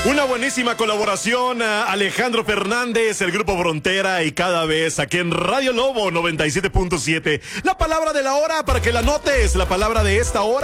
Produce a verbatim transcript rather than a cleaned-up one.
Una buenísima colaboración, uh, Alejandro Fernández, el Grupo Frontera y Cada Vez aquí en Radio Lobo noventa y siete punto siete. La palabra de la hora para que la notes, la palabra de esta hora.